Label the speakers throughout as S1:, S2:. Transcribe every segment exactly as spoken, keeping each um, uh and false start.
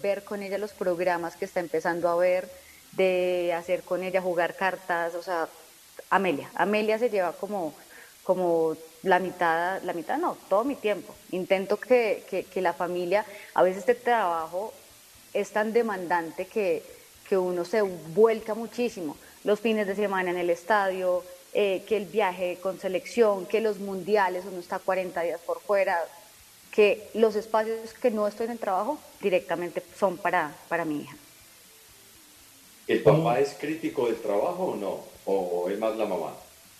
S1: ver con ella los programas que está empezando a ver, de hacer con ella jugar cartas, o sea, Amelia, Amelia se lleva como, como la mitad, la mitad no, todo mi tiempo. Intento que, que, que la familia, a veces este trabajo es tan demandante que, que uno se vuelca muchísimo. Los fines de semana en el estadio, eh, que el viaje con selección, que los mundiales, uno está cuarenta días por fuera, que los espacios que no estoy en el trabajo directamente son para, para mi hija.
S2: ¿El papá es crítico del trabajo o no? ¿O es más la mamá?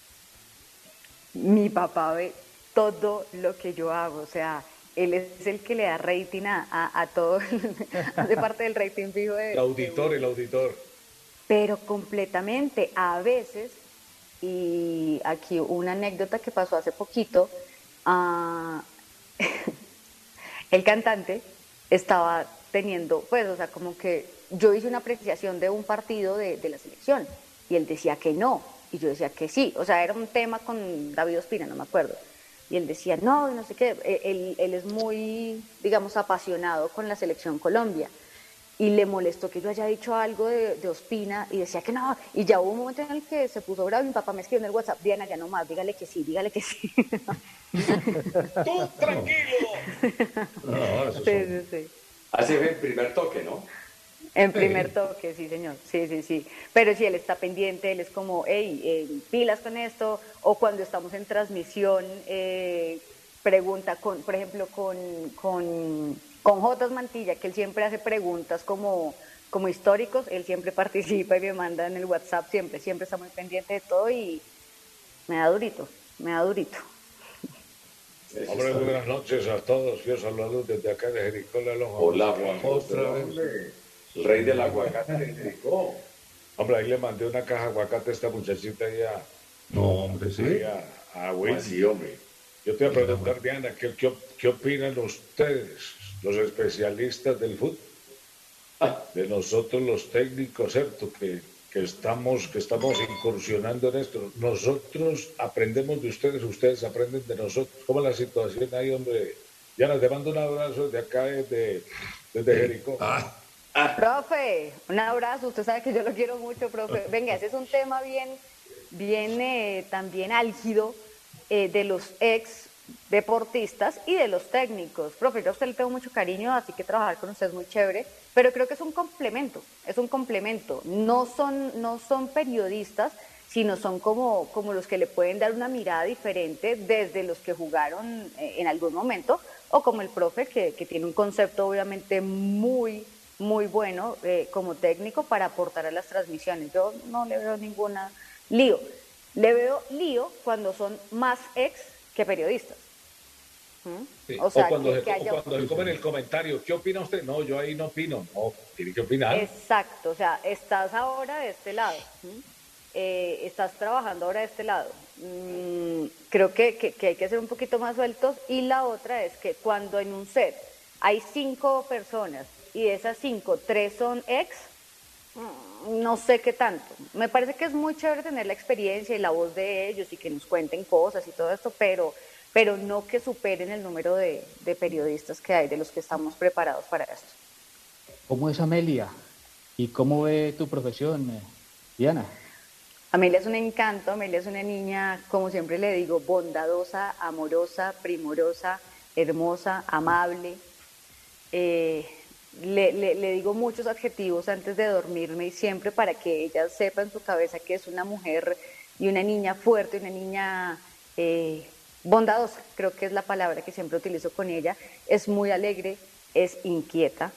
S1: Mi papá ve todo lo que yo hago, o sea, él es el que le da rating a, a, a todo, hace parte del rating fijo
S3: El
S1: de, de
S3: auditor, el
S1: uno,
S3: auditor.
S1: pero completamente, a veces, y aquí una anécdota que pasó hace poquito, uh, el cantante estaba teniendo, pues, o sea, como que yo hice una apreciación de un partido de, de la selección y él decía que no, y yo decía que sí, o sea, era un tema con David Ospina, no me acuerdo. Y él decía, no, no sé qué, él, él es muy, digamos, apasionado con la selección Colombia. Y le molestó que yo haya dicho algo de, de Ospina y decía que no. Y ya hubo un momento en el que se puso bravo y mi papá me escribió en el WhatsApp, Diana, ya no más, dígale que sí, dígale que sí.
S3: ¡Tú tranquilo! No, esos
S1: Sí,
S3: son...
S1: sí, sí.
S2: Hace el primer toque, ¿no?
S1: En primer
S3: Sí.
S1: toque, sí, señor. Sí, sí, sí. Pero si él está pendiente, él es como, hey, eh, pilas con esto. O cuando estamos en transmisión, eh, pregunta, con, por ejemplo, con, con, con Jotas Mantilla, que él siempre hace preguntas como, como históricos. Él siempre participa y me manda en el WhatsApp, siempre, siempre está muy pendiente de todo y me da durito, me da durito.
S2: Eso
S3: Hombre,
S2: está
S3: muy
S2: bien.
S3: buenas noches a todos. Yo saludo desde acá de Jericó, la Lonja.
S2: Hola, Juan José,
S3: Otra vez.
S2: hombre. El rey del aguacate de Jericó.
S3: Hombre, ahí le mandé una caja de aguacate a esta muchachita ahí a,
S4: No, hombre,
S3: ahí
S4: sí.
S3: a, a
S2: ¿Cómo
S3: Wendy.
S2: así, hombre?
S3: Yo te voy a
S4: El
S3: preguntar,
S4: aguacate.
S3: Diana, ¿qué, qué, qué opinan ustedes, los especialistas del fútbol,
S2: Ah,
S3: de nosotros los técnicos, ¿cierto? Que, que, estamos, que estamos incursionando en esto. Nosotros aprendemos de ustedes, ustedes aprenden de nosotros. ¿Cómo es la situación ahí, hombre? Diana, te mando un abrazo desde acá, desde, desde
S4: Sí.
S3: Jericó.
S4: Ah,
S1: Profe, un abrazo, usted sabe que yo lo quiero mucho, profe. Venga, ese es un tema bien, bien eh, también álgido eh, de los ex deportistas y de los técnicos. Profe, yo a usted le tengo mucho cariño, así que trabajar con usted es muy chévere, pero creo que es un complemento, es un complemento. No son, no son periodistas, sino son como, como los que le pueden dar una mirada diferente desde los que jugaron eh, en algún momento, o como el profe que, que tiene un concepto obviamente muy muy bueno eh, como técnico para aportar a las transmisiones. Yo no le veo ninguna lío. Le veo lío cuando son más ex que periodistas. ¿Mm?
S3: Sí.
S1: O
S3: O
S1: sea,
S3: cuando,
S1: que,
S3: se,
S1: que
S3: o
S1: haya...
S3: cuando se
S4: sí,
S3: comen el
S4: señor.
S3: comentario, ¿qué opina usted? No, yo ahí no opino. No, tiene que opinar.
S1: Exacto, o sea, estás ahora de este lado. ¿Mm? Eh, estás trabajando ahora de este lado. Mm, creo que, que, que hay que ser un poquito más sueltos. Y la otra es que cuando en un set hay cinco personas y de esas cinco, tres son ex, mm, no sé qué tanto. Me parece que es muy chévere tener la experiencia y la voz de ellos y que nos cuenten cosas y todo esto, pero, pero no que superen el número de, de periodistas que hay, de los que estamos preparados para esto.
S5: ¿Cómo es Amelia? ¿Y cómo ve tu profesión, eh, Diana?
S1: Amelia es un encanto, Amelia es una niña, como siempre le digo, bondadosa, amorosa, primorosa, hermosa, amable. Eh, le, le, le digo muchos adjetivos antes de dormirme y siempre para que ella sepa en su cabeza que es una mujer y una niña fuerte, una niña eh, bondadosa, creo que es la palabra que siempre utilizo con ella. Es muy alegre, es inquieta,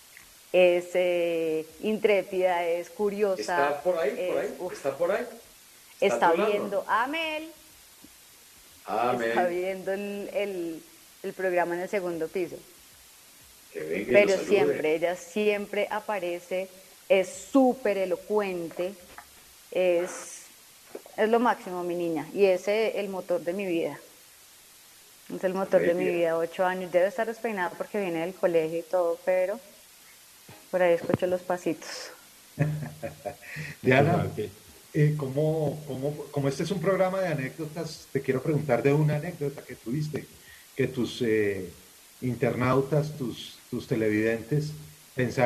S1: es eh, intrépida, es curiosa,
S2: ¿está por ahí? ¿Por
S1: es,
S2: ahí?
S1: uf,
S2: ¿Está por ahí? ¿Está a
S1: está
S2: tu lado?
S1: viendo a Mel, está
S2: Amén.
S1: viendo el, el, el programa en el segundo piso.
S2: Que venga y lo
S1: Pero
S2: salude.
S1: siempre, ella siempre aparece, es súper elocuente, es, es lo máximo, mi niña, y ese es el motor de mi vida. Es el motor de mi
S2: Amelia.
S1: vida, ocho años. Debe estar despeinada porque viene del colegio y todo, pero por ahí escucho los pasitos.
S4: Menos
S6: Diana,
S4: mal que...
S6: eh, como, como, como este es un programa de anécdotas, te quiero preguntar de una anécdota que tuviste, que tus eh, internautas, tus, tus televidentes pensaron